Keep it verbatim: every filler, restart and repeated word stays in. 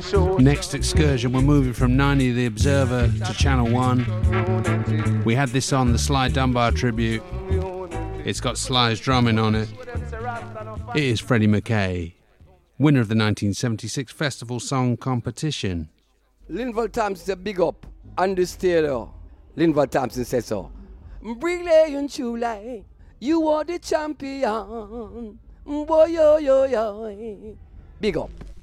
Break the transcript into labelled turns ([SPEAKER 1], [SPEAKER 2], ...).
[SPEAKER 1] Next excursion, we're moving from ninety The Observer to Channel one. We had this on the Sly Dunbar tribute. It's got Sly's drumming on it. It is Freddie McKay, winner of the nineteen seventy-six Festival Song Competition.
[SPEAKER 2] Linval Thompson said big up on the stereo. Linval Thompson said so. Brilliant July, you are the champion. Boy, yo, yo, yo. Big up.